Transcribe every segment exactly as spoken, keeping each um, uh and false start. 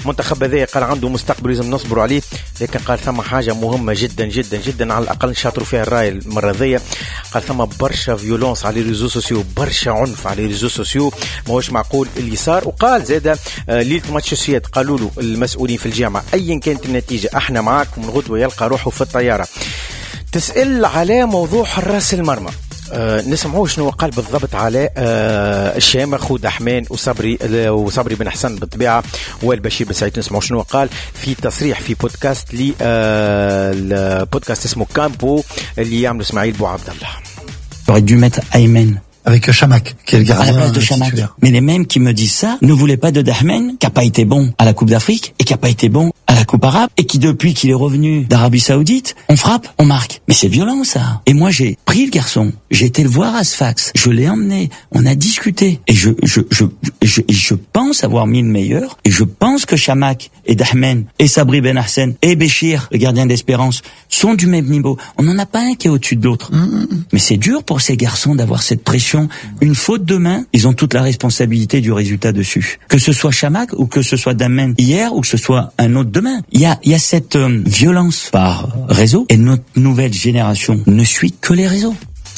المنتخب هذا قال عنده مستقبل لازم نصبروا عليه، لكن قال ثم حاجة مهمة جدا جدا جدا على الأقل نشاطروا فيها الرأي المرة ذي. قال ثم برشا فيولونس على ريزو سوسيو، برشا عنف على ريزو سوسيو، ما هوش معقول اللي صار. وقال زاد ليلة ماتش السويد قالوا له المسؤولين في الجامعة أيا كانت النتيجة احنا معاكم، من غدوة يلقى روحه في الطيارة. تسأل على موضوع حراس المرمى، أه نسمعوا شنو قال بالضبط على أه الشامخ ودحمان وصبري وصبري بن حسن بالطبيعه والبشير بن سعيد. نسمعوا شنو قال في تصريح في بودكاست لي أه البودكاست اسمه كامبو اللي يعملوا اسماعيل بو عبد الله. J'aurais dû mettre Aymen avec Chamak, qui est le gardien. À la place de Chamak. Mais les mêmes qui me disent ça ne voulaient pas de Dahmen, qui a pas été bon à la Coupe d'Afrique et qui a pas été bon à la Coupe arabe et qui depuis qu'il est revenu d'Arabie Saoudite, on frappe, on marque. Mais c'est violent ça. Et moi j'ai pris le garçon, j'ai été le voir à Sfax, je l'ai emmené, on a discuté et je je je je, je pense avoir mis le meilleur et je pense que Chamak et Dahmen et Sabri Ben Hassen et Béchir, le gardien d'Espérance, sont du même niveau. On n'en a pas un qui est au-dessus de l'autre. Mmh. Mais c'est dur pour ces garçons d'avoir cette pression. Une faute de main, ils ont toute la responsabilité du résultat dessus. Que ce soit Chamak ou que ce soit Dahmen hier ou que ce soit un autre demain. Il y a, il y a cette euh, violence par réseau et notre nouvelle génération ne suit que les réseaux.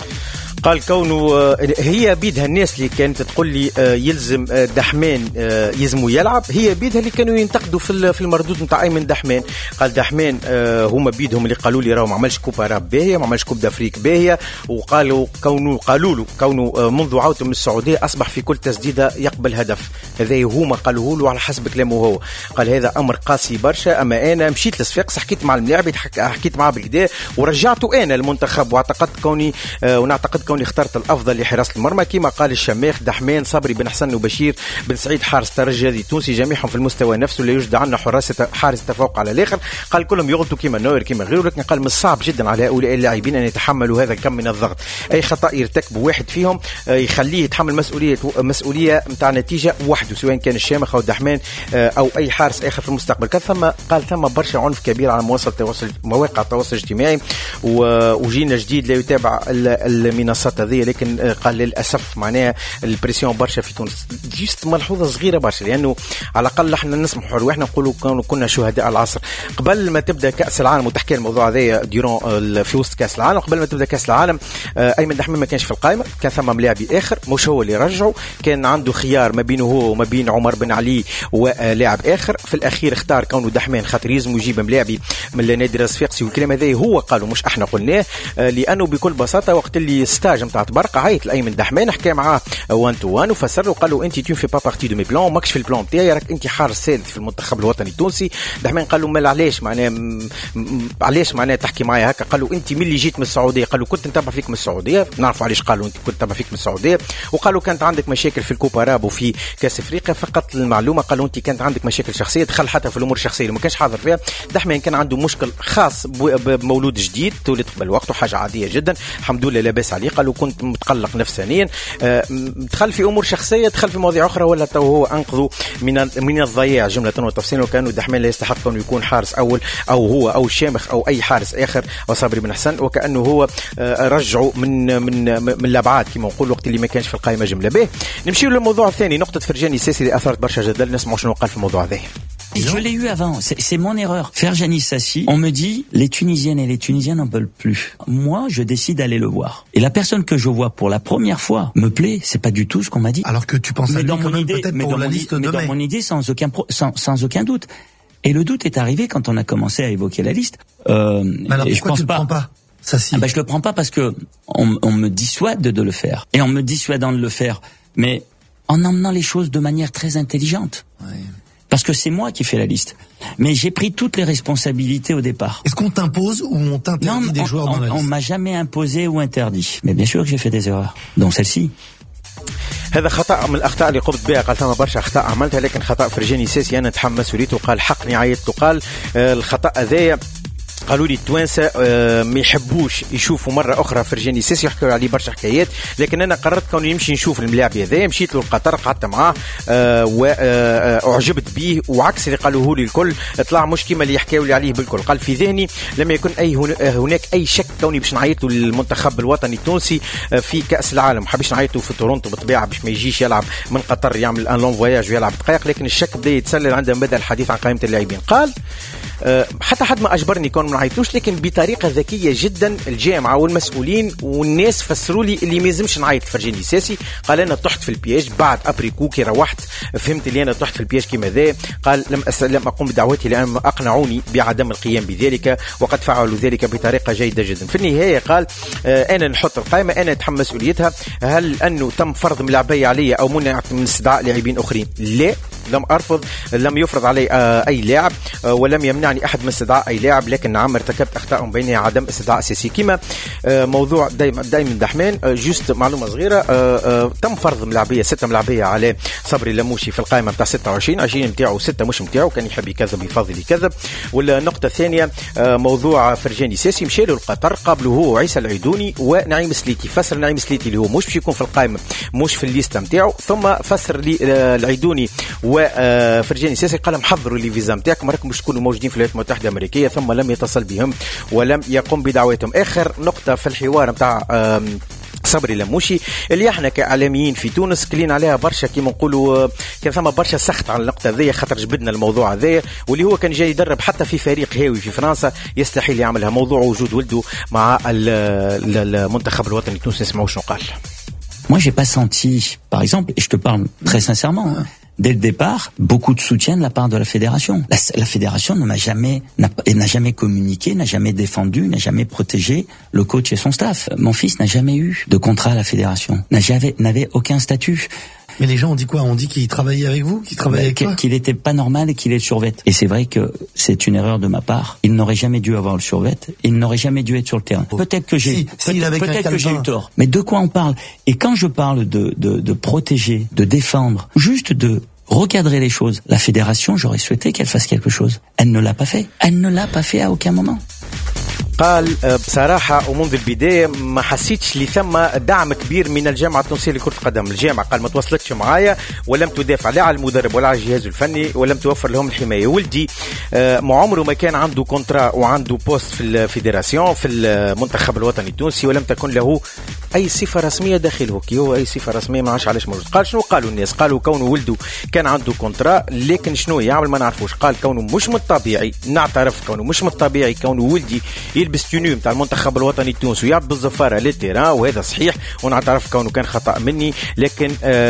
قال كونه هي بيدها الناس اللي كانت تقول لي يلزم دحمان يلزموا يلعب، هي بيدها اللي كانوا ينتقدوا في في المردود نتاع ايمن دحمان. قال دحمان هما بيدهم اللي قالوا لي راهو ما عملش كوب اراب باهيه، ما عملش كوب دافريك باهيه، وقالوا كونه قالوا له كونه منذ عودته من السعوديه اصبح في كل تسديده يقبل هدف. هذا هما قالوه له على حسب كلامه هو. قال هذا امر قاسي برشا، اما انا مشيت لصفاقس حكيت مع الملاعب حكيت معاه بالكدا ورجعته انا المنتخب، واعتقدت كوني ونعتقد كوني اخترت الافضل لحراسه المرمى كما قال الشماخ دحمان صبري بن حسن وبشير بن سعيد حارس الترجي التونسي، جميعهم في المستوى نفسه، لا يوجد عندنا حراس حارس تفوق على الاخر. قال كلهم يغلطوا كما نوير كما غيره، لكن قال من الصعب جدا على هؤلاء اللاعبين ان يتحملوا هذا الكم من الضغط. اي خطا يرتكبوا واحد فيهم يخليه يتحمل مسؤوليه مسؤوليه نتاع نتيجه وحده، سواء كان الشامخ او الدحمان او اي حارس اخر في المستقبل. كان ثم قال ثم برشا عنف كبير على مواصل التواصل مواقع التواصل الاجتماعي، وجينا جديد لا يتابع المنصات هذه، لكن قال للاسف معناها البريسيون برشا في تونس. جيست ملحوظه صغيره برشا، لانه على الاقل احنا نسمحوا رواحنا نقولوا كنا شهداء العصر. قبل ما تبدا كاس العالم وتحكي الموضوع هذا ديرون في وسط كاس العالم، قبل ما تبدا كاس العالم ايمن دحمان ما كانش في القائمه، كان ثم ملاعبي اخر مش هو اللي رجعه، كان عنده خيار ما بينه هو وما بين عمر بن علي ولاعب اخر. في الاخير اختار كونه دحمان خاطر يلزم يجيب ملاعبي من النادي الصفاقسي، والكلام هذا هو قالوا مش احنا قلناه، لانه بكل بساطه وقت اللي ستاج نتاع تبرقه عيط لايمن دحمان حكى معاه وان تو وان وفسر له قال له انت تو في با بارتي دو مي بلان، ماكش في البلان تاعي، راك انت حارس ثالث في المنتخب الوطني التونسي. دحمان قال له مال علاش معناه علاش معناه تحكي معايا هكا؟ قال له انت ملي جيت من السعوديه، قال له كنت نتابع فيك من السعوديه، نعرفوا علاش قالوا انت كنت نتابع فيك من السعوديه، وقالوا كانت عندك مشاكل في الكوبا اراب وفي كاس افريقيا. فقط المعلومه قالوا انت كانت عندك مشاكل شخصيه، دخل حتى في الامور الشخصيه اللي ما كانش حاضر فيها. دحمان كان عنده مشكل خاص بمولود جديد تولد قبل وقته، حاجه عاديه جدا الحمد لله لاباس عليه. قالوا كنت متقلق نفسانيا، دخل في امور شخصيه، دخل في مواضيع اخرى، ولا تو هو انقذه من من الضياع جمله وتفصيلا. وكانوا دحمان لا يستحق انه يكون حارس اول، او هو او الشامخ او اي حارس اخر وصبري بن حسن، وكانه هو رجعوا من من من الابعاد كما نقول وقت اللي ما كانش في القائمه جمله. به نمشيو للموضوع الثاني، نقطه فرجاني الساسي اللي اثرت برشا جدل، نسمعوا شنو قال في الموضوع هذا. Je l'ai eu avant, c'est, c'est mon erreur. Ferjani Sassi, on me dit les Tunisiennes et les Tunisiens n'en veulent plus. Moi, je décide d'aller le voir. Et la personne que je vois pour la première fois me plaît, c'est pas du tout ce qu'on m'a dit. Alors que tu penses à lui dans quand mon même idée, peut-être mais pour dans la mon, liste mais de dans mai. mon idée sans aucun pro, sans, sans aucun doute. Et le doute est arrivé quand on a commencé à évoquer la liste. Euh, mais alors et pourquoi je pense tu le pas, prends pas ça si. Ah ben je le prends pas parce que on, on me dissuade de, de le faire. Et en me dissuadant de le faire, mais en emmenant les choses de manière très intelligente. Ouais. Parce que c'est moi qui fais la liste. Mais j'ai pris toutes les responsabilités au départ. Est-ce qu'on t'impose ou on t'interdit non, des on, joueurs dans on, la liste? On m'a jamais imposé ou interdit. Mais bien sûr que j'ai fait des erreurs, dont celle-ci. هذا خطأ من الأخطاء اللي قمت بها، قال ثم برشا أخطاء عملتها، لكن خطأ فرجاني ساسي أنا نتحمل مسؤوليته وقال حقني عيطت. وقال الخطأ هذايا قالوا لي التوانسه آه ما يحبوش يشوفوا مره اخرى فرجاني ساسي، يحكوا عليه برشا حكايات، لكن انا قررت كوني نمشي نشوف الملاعب هذا. مشيت له لقطر، قعدت معاه آه واعجبت به، وعكس اللي قالوه لي الكل طلع مش كيما اللي يحكيوا لي عليه بالكل. قال في ذهني لم يكن اي هناك اي شك كوني باش نعيط للمنتخب الوطني التونسي في كاس العالم. ما حبيش نعيطوا في تورونتو بالطبيعه باش ما يجيش يلعب من قطر يعمل ان لون فواياج ويلعب دقائق، لكن الشك بدا يتسلل عندما بدا الحديث عن قائمه اللاعبين. قال أه حتى حد ما اجبرني كون ما نعيطوش، لكن بطريقه ذكيه جدا الجامعه والمسؤولين والناس فسروا لي اللي ما يلزمش نعيط فرجاني ساسي. قال انا طحت في البياج بعد ابريكو كي روحت فهمت اللي انا طحت في البياج كيما ذا. قال لم أس... لم اقوم بدعوتي لان اقنعوني بعدم القيام بذلك، وقد فعلوا ذلك بطريقه جيده جدا. في النهايه قال أه انا نحط القائمه، انا اتحمل مسؤوليتها. هل انه تم فرض ملاعبيه علي او منع من استدعاء لاعبين اخرين؟ لا، لم ارفض، لم يفرض علي أه اي لاعب أه ولم يمنعني احد من استدعاء اي لاعب، لكن نعم ارتكبت اخطاء بينها عدم استدعاء اساسي. كما أه موضوع دايما دايما دحمان أه جوست معلومه صغيره، أه أه تم فرض ملاعبيه ستة ملاعبيه على صبري اللموشي في القائمه نتاع ستة وعشرين، عشرين نتاعو ستة مش نتاعو، كان يحب يكذب يفضل يكذب. والنقطه الثانيه أه موضوع فرجاني ساسي مشى له لقطر، قابله هو وعيسى العيدوني ونعيم سليتي. فسر نعيم سليتي اللي هو مش باش يكون في القائمه مش في الليسته نتاعو، ثم فسر لي أه العيدوني وفرجاني ساسي قال محضروا لي فيزا نتاعكم راكم باش تكونوا موجودين في الولايات المتحده الامريكيه، ثم لم يتصل بهم ولم يقم بدعوتهم. اخر نقطه في الحوار نتاع صبري لموشي اللي احنا كاعلاميين في تونس كلينا عليها برشا، كيما نقولوا كان ثم برشا سخط على النقطه هذه، خاطر جبدنا الموضوع هذا، واللي هو كان جاي يدرب حتى في فريق هاوي في فرنسا يستحيل يعملها. موضوع وجود ولده مع المنتخب الوطني التونسي. نسمعوا شنو قال. Moi j'ai pas senti, par exemple, et je te parle très sincèrement, dès le départ, beaucoup de soutien de la part de la fédération. La, la fédération ne m'a jamais, n'a, n'a jamais communiqué, n'a jamais défendu, n'a jamais protégé le coach et son staff. Mon fils n'a jamais eu de contrat à la fédération, n'a jamais, n'avait aucun statut. Mais les gens ont dit quoi? On dit qu'il travaillait avec vous, qu'il travaillait avec toi? Qu'il était pas normal et qu'il ait le survêt. Et c'est vrai que c'est une erreur de ma part. Il n'aurait jamais dû avoir le survêt. Il n'aurait jamais dû être sur le terrain. Peut-être que j'ai, si, peut-être, peut-être que j'ai eu tort. Mais de quoi on parle? Et quand je parle de, de, de protéger, de défendre, juste de recadrer les choses, la fédération, j'aurais souhaité qu'elle fasse quelque chose. Elle ne l'a pas fait. Elle ne l'a pas fait à aucun moment. قال بصراحة ومنذ البداية ما حسيتش لي ثم دعم كبير من الجامعة التونسية لكرة القدم. الجامعة قال ما توصلتش معايا ولم تدافع لا على المدرب ولا على الجهاز الفني ولم توفر لهم الحماية. ولدي ما عمره ما كان عنده كونترا وعنده بوست في الفيدراسيون في المنتخب الوطني التونسي، ولم تكن له أي صفة رسمية داخله. كي هو أي صفة رسمية ما عادش علاش موجود. قال شنو قالوا الناس؟ قالوا كونه ولده كان عنده كونترا، لكن شنو يعمل ما نعرفوش. قال كونه مش من الطبيعي، نعترف كونه مش من الطبيعي كونه ولدي يلبس تونيو نتاع المنتخب الوطني التونسي ويعبد بالزفاره للتيران، وهذا صحيح ونعترف كونه كان خطا مني، لكن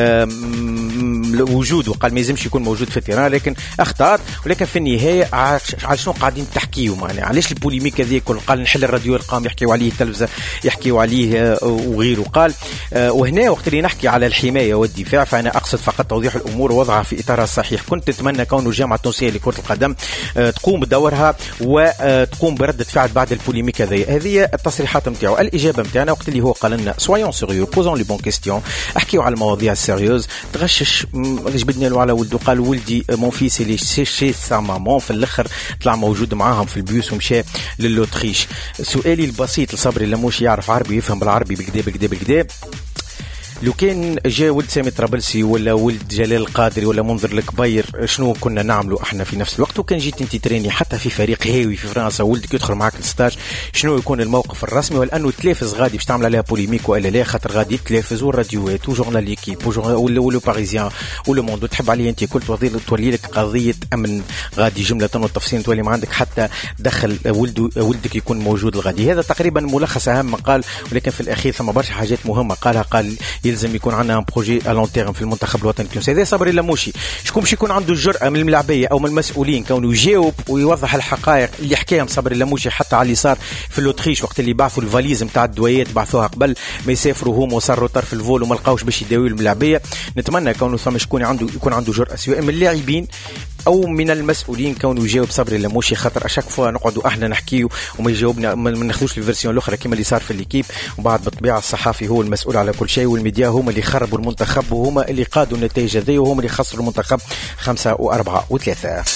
وجوده قال ما يلزمش يكون موجود في التيران، لكن اخطات. ولكن في النهايه على شنو قاعدين تحكيوا معنا؟ علاش البوليميك هذه كل؟ قال نحل الراديو القام يحكيوا عليه، التلفزه يحكيوا عليه وغيره. قال وهنا وقت اللي نحكي على الحمايه والدفاع فانا اقصد فقط توضيح الامور ووضعها في اطارها الصحيح. كنت اتمنى كون الجامعه التونسيه لكره القدم تقوم بدورها وتقوم برده فعل بعد البوليميك هذه. هذه التصريحات نتاعو. الاجابه نتاعنا وقت اللي هو قال لنا سويون سيريو بوزون لي بون كيستيون، احكيو على المواضيع السيريوز. تغشش جبدنا له على ولده، قال ولدي مون فيس اللي شي سا مامون في الاخر طلع موجود معاهم في البيوس ومشى للوتريش. سؤالي البسيط لصبري لموشي يعرف عربي يفهم بالعربي بالكدا بالكدا بالكدا، لو كان جاء ولد سامي طرابلسي ولا ولد جلال القادري ولا منذر الكبير شنو كنا نعملوا احنا في نفس الوقت؟ وكان جيت انت تريني حتى في فريق هاوي في فرنسا ولدك يدخل معاك الستاج، شنو يكون الموقف الرسمي؟ ولانه تلافز غادي باش تعمل عليها بوليميك والا لا، خاطر غادي تلافز والراديوات وجورنال ليكيب ولا باريزيان ولو موند تحب عليه انت كل تولي لك قضيه امن غادي جمله والتفصيل تولي ما عندك حتى دخل ولد ولدك يكون موجود الغادي. هذا تقريبا ملخص اهم ما قال، ولكن في الاخير ثم برشا حاجات مهمه قالها. قال يلزم يكون عندنا ان بروجي ا لون تيرم في المنتخب الوطني التونسي. هذا صبري لموشي. شكون باش يكون عنده الجرأه من الملاعبيه او من المسؤولين كونه يجاوب ويوضح الحقائق اللي حكاهم صبري لموشي حتى على اللي صار في الاوتريش وقت اللي بعثوا الفاليز نتاع الدويات بعثوها قبل ما يسافروا هما وصاروا طرف الفول وما لقاوش باش يداويوا الملاعبيه. نتمنى كونه ثم شكون عنده يكون عنده جرأه سواء من اللاعبين او من المسؤولين كونه يجاوب صبري لموشي، خاطر اشاك فوا نقعدوا احنا نحكيو وما يجاوبنا ما ناخذوش الفيرسيون الاخرى كما اللي صار في الليكيب. وبعد بالطبيعه الصحافي هو المسؤول على كل شيء، والميديا هما اللي خربوا المنتخب وهما اللي قادوا النتائج هذه وهما اللي خسروا المنتخب خمسة وأربعة وثلاثة.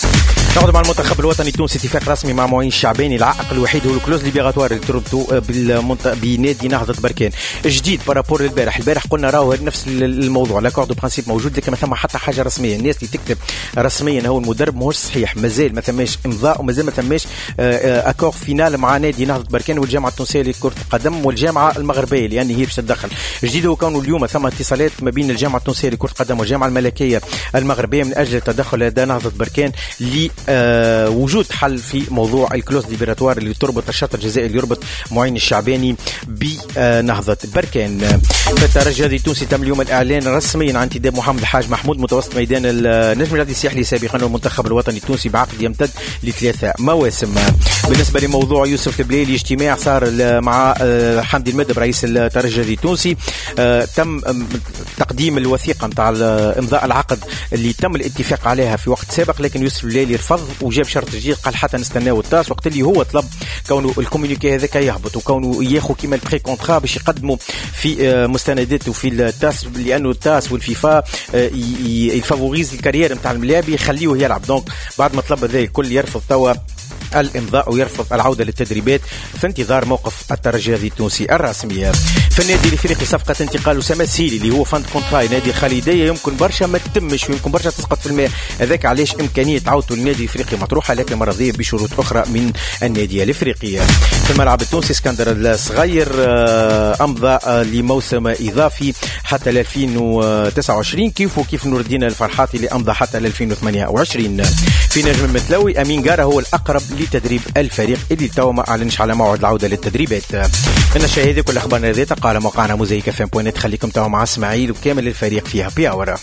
نعود مع المنتخب الوطني التونسي. اتفاق رسمي مع معين الشعباني. العائق الوحيد هو الكلوز ليبيغاتوار اللي تربطوا بالمنط... بنادي نهضة بركان. جديد بارابور البارح. البارح قلنا راهو نفس الموضوع، لاكورد دو برانسيب موجود لكن ما ثم حتى حاجه رسميه. الناس اللي تكتب رسميا هو المدرب ماهوش صحيح، مازال ما ثماش امضاء ومازال ما ثماش اكورد فينال مع نادي نهضة بركان والجامعه التونسيه لكره القدم والجامعه المغربيه لان هي باش تتدخل. جديد هو كونه اليوم ثم اتصالات ما بين الجامعه التونسيه لكره القدم والجامعه الملكيه المغربيه من اجل التدخل لدى نهضة بركان لوجود حل في موضوع الكلوز ليبراتوار اللي تربط الشرط الجزائي اللي يربط معين الشعباني بنهضة بركان. فالترجي التونسي تم اليوم الاعلان رسميا عن انتداب محمد الحاج محمود متوسط ميدان النجم الرياضي الساحلي سابقا والمنتخب الوطني التونسي بعقد يمتد لثلاثه مواسم. بالنسبه لموضوع يوسف البليلي اجتماع صار مع حمدي المدب رئيس الترجي التونسي، تم تقديم الوثيقه نتاع امضاء العقد اللي تم الاتفاق عليها في وقت سابق، لكن يوسف البليلي رفض وجاب شرط جديد قال حتى نستناو التاس وقت اللي هو طلب كونه الكومونيكي هذاك يهبط وكونه ياخذ كيما البري كونترا باش يقدموا في مستنداته في التاس لانه التاس والفيفا يفافوريز الكارير نتاع الملاعب يخليه يلعب. دونك بعد ما طلب ذلك الكل يرفض توا الامضاء ويرفض العوده للتدريبات في انتظار موقف الترجي التونسي الرسمي. في النادي الافريقي صفقه انتقال اسامه السيلي اللي هو فند كونتراي نادي خالديه يمكن برشا ما تتمش ويمكن برشا تسقط في الماء، هذاك علاش امكانيه عودته للنادي الافريقي مطروحه لكن مرضيه بشروط اخرى من النادي الافريقي. في الملعب التونسي اسكندر الصغير امضى لموسم اضافي حتى ل ألفين وتسعة وعشرين كيف وكيف نور الدين الفرحاتي اللي امضى حتى ل ألفين وثمانية وعشرين. في نجم المتلوي امين جاره هو الاقرب لتدريب الفريق اللي تو ما اعلنش على موعد العوده للتدريبات. النشاهد هذه كل اخبارنا ذاتها قال موقعنا موزايك اف ام بوينت. خليكم تو مع اسماعيل وكامل الفريق فيها بياورا.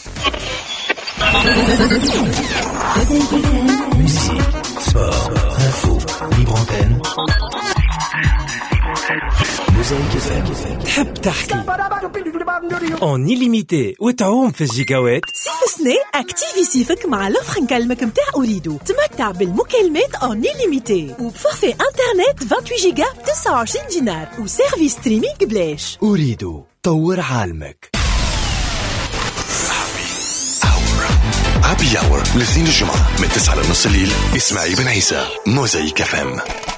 تحب تحكي اون illimité وتعوم في الجيجاوات؟ صيف سنة اكتيفي صيفك مع لوفر نكلمك متاع أوريدو. تمتع بالمكالمات اون illimité وبفورفي انترنت ثمانية وعشرين جيجا تسعة وعشرين دينار وسيرفيس ستريمينج بلاش. أوريدو طور عالمك. هابي اور الاثنين الجمعة من تسعة لنص الليل. اسماعيل بن عيسى موزايك اف ام.